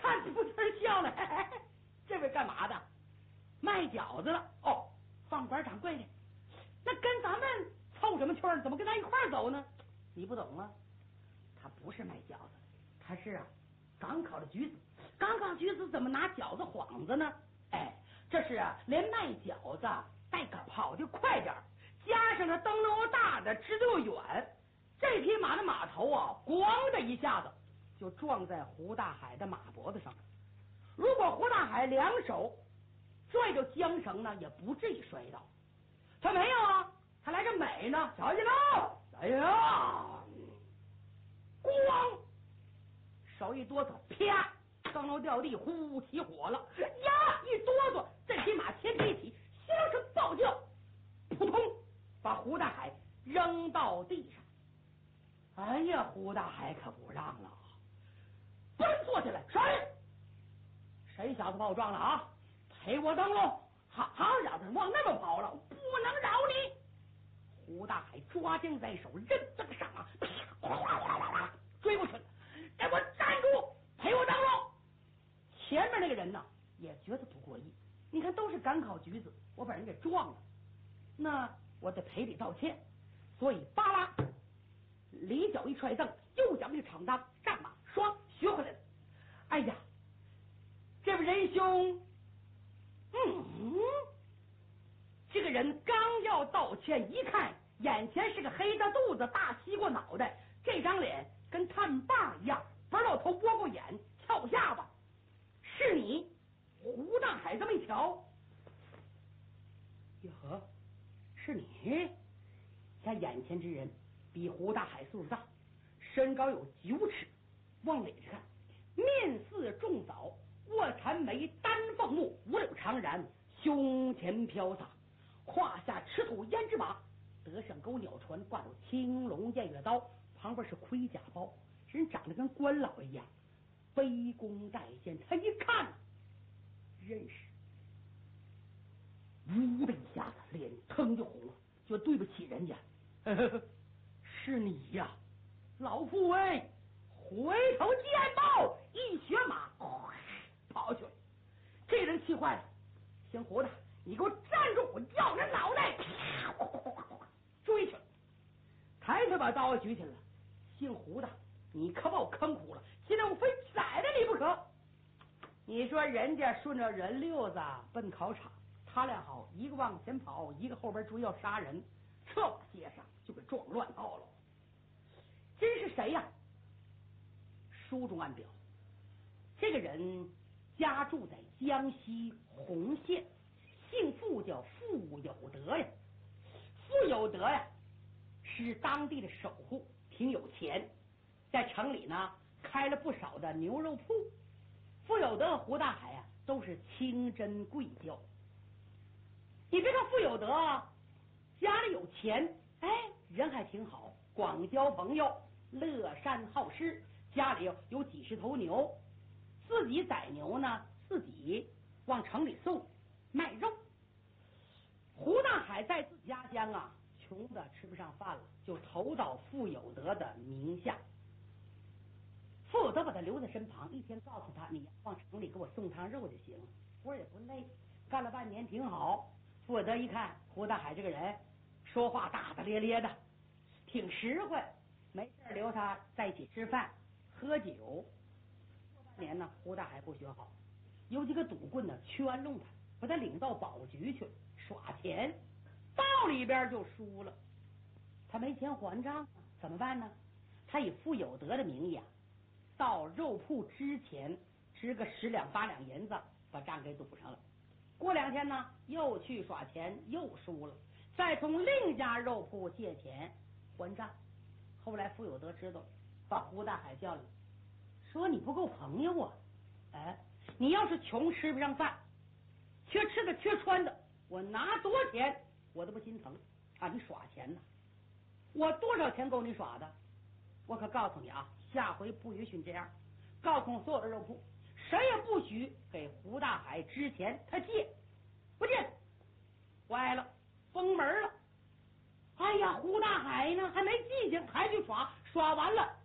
看不词笑了，嘿嘿嘿，这位干嘛的？卖饺子了。哦，饭馆掌柜的。那跟咱们凑什么圈？怎么跟咱一块儿走呢？你不懂啊，他不是卖饺子，他是赶考的举子。赶考举子怎么拿饺子幌子呢？哎，这是连卖饺子带个跑得快点，加上他灯笼大的直得又远，这匹马的马头咣的一下子就撞在胡大海的马脖子上。如果胡大海两手拽着缰绳呢，也不至于摔倒。他没有他来这美呢，瞧见了，哎呀，咣，手一哆嗦，啪，灯笼掉地，呼起火了呀！一哆嗦，这匹马前蹄一起，响声暴叫，扑通，把胡大海扔到地上。哎呀，胡大海可不让了，嘣坐起来，谁小子把我撞了赔我灯笼！好家伙，往那边跑了，不能饶你！胡大海抓缰在手，人这个上追过去了，给我站住，赔我灯笼！前面那个人呢也觉得不过意，你看都是赶考举子，我把人给撞了，那我得赔礼道歉，所以巴拉里脚一踹蹬，右脚一闯裆，战马双学回来了。哎呀，这位仁兄，这个人刚要道歉，一看眼前是个黑大肚子、大西瓜脑袋，这张脸跟炭棒一样，不露头、窝过眼、翘下巴。是你？胡大海这么一瞧，哟呵，是你？他眼前之人比胡大海岁数大，身高有9尺，往脸上看，面似重枣，卧蚕眉，丹凤目，五柳长髯，胸前飘洒，胯下赤兔胭脂马，得上钩鸟船，挂着青龙偃月刀，旁边是盔甲包，人长得跟官老一样，卑躬待见。他一看认识，呜的一下子脸腾就红了，就对不起人家。是你呀，老夫回头见报，一血马跑去了。这人气坏了，姓胡的，你给我站住，我要人脑袋！追去了，抬头把刀举起来了。姓胡的，你可把我坑苦了，现在我非宰了你不可。你说人家顺着人溜子奔考场，他俩好，一个往前跑，一个后边追要杀人，这把街上就给撞乱套了。真是谁呀？书中暗表，这个人家住在江西洪县，姓傅，叫傅有德呀。傅有德呀是当地的首户，挺有钱，在城里呢开了不少的牛肉铺。傅有德和胡大海都是清真贵教。你别看傅有德家里有钱，人还挺好，广交朋友，乐善好施，家里有几十头牛，自己宰牛呢，自己往城里送卖肉。胡大海在自己家乡穷的吃不上饭了，就投到傅有德的名下。傅有德把他留在身旁，一天告诉他，你往城里给我送趟肉就行了，活也不累。干了半年挺好。傅有德一看胡大海这个人说话大大咧咧的，挺实惠，没事留他在一起吃饭喝酒。半年呢，胡大海不学好，有几个赌棍呢圈弄他，把他领到保局去耍钱，到里边就输了。他没钱还账，怎么办呢？他以傅有德的名义到肉铺之前支个10两8两银子，把账给赌上了。过2天呢，又去耍钱，又输了，再从另一家肉铺借钱还账。后来傅有德知道，把胡大海叫来，说你不够朋友啊！你要是穷吃不上饭，缺吃的缺穿的，我拿多少钱我都不心疼你耍钱呢，我多少钱够你耍的？我可告诉你下回不允许你这样，告诉所有的肉铺，谁也不许给胡大海支钱，他借不借？歪了，封门了。哎呀，胡大海呢还没记性，还去耍，耍完了